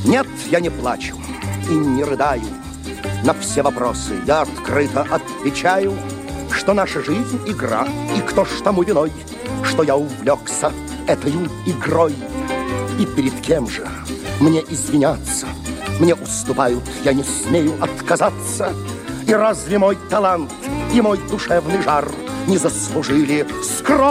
Нет, я не плачу и не рыдаю. На все вопросы я открыто отвечаю, что наша жизнь — игра, и кто ж тому виной, что я увлекся этой игрой. И перед кем же мне извиняться? Мне уступают, я не смею отказаться. И разве мой талант и мой душевный жар не заслужили скромности?